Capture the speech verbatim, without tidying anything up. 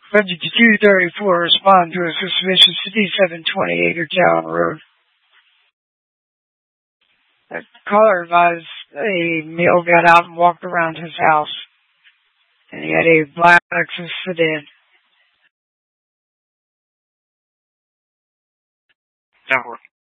But did two thirty-four respond to a suspicious fifty-seven twenty Acretown Road? The caller advised a male got out and walked around his house, and he had a black Lexus sedan. Network.